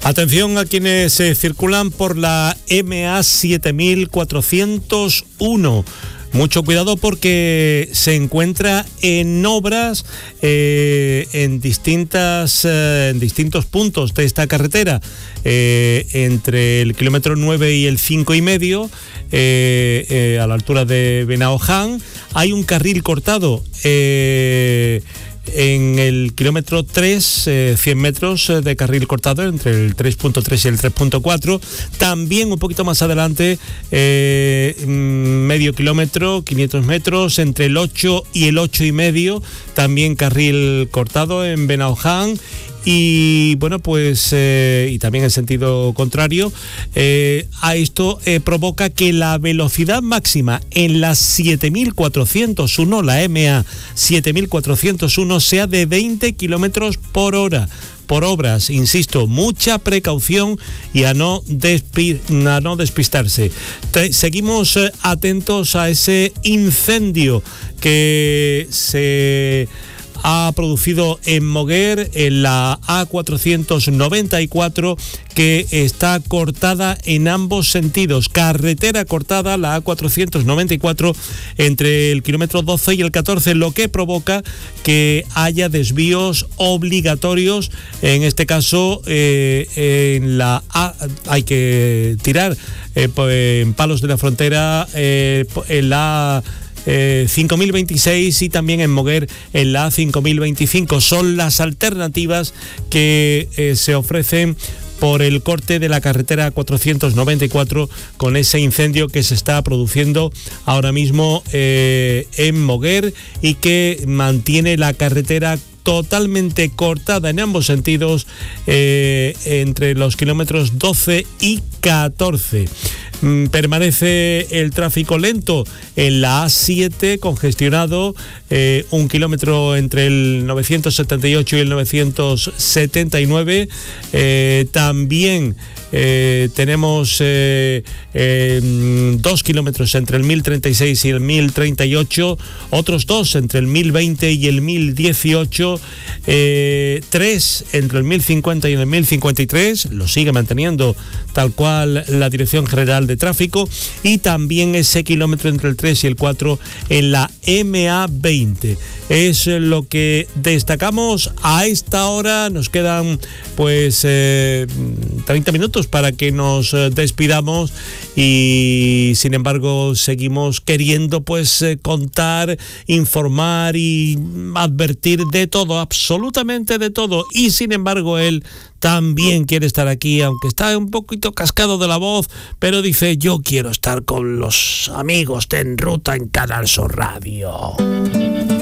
Atención a quienes circulan por la MA 7401. Mucho cuidado porque se encuentra en obras en distintos puntos de esta carretera, entre el kilómetro 9 y el 5,5, a la altura de Benaoján. Hay un carril cortado en el kilómetro 3, 100 metros de carril cortado entre el 3.3 y el 3.4. También un poquito más adelante, medio kilómetro, 500 metros, entre el 8 y el 8,5, también carril cortado en Benaoján. Y bueno, pues y también en sentido contrario, a esto provoca que la velocidad máxima en la 7401, la MA 7401, sea de 20 kilómetros por hora. Por obras, insisto, mucha precaución y a no despistarse. Seguimos atentos a ese incendio que se ha producido en Moguer, en la A494, que está cortada en ambos sentidos. Carretera cortada, la A494, entre el kilómetro 12 y el 14, lo que provoca que haya desvíos obligatorios. En este caso, en la A hay que tirar en Palos de la Frontera, en la 5026 y también en Moguer en la 5025. Son las alternativas que se ofrecen por el corte de la carretera 494 con ese incendio que se está produciendo ahora mismo en Moguer y que mantiene la carretera totalmente cortada en ambos sentidos entre los kilómetros 12 y 14. Permanece el tráfico lento en la A7, congestionado, 1 kilómetro entre el 978 y el 979. También tenemos 2 kilómetros entre el 1036 y el 1038, otros 2 entre el 1020 y el 1018, 3 entre el 1050 y el 1053, lo sigue manteniendo tal cual la Dirección General de Tráfico, y también ese kilómetro entre el 3 y el 4 en la MA20. Es lo que destacamos a esta hora. Nos quedan pues 30 minutos para que nos despidamos y sin embargo seguimos queriendo pues contar, informar y advertir de todo, absolutamente de todo, y sin embargo él también quiere estar aquí, aunque está un poquito cascado de la voz, pero dice: yo quiero estar con los amigos de En Ruta en Canal Sur Radio.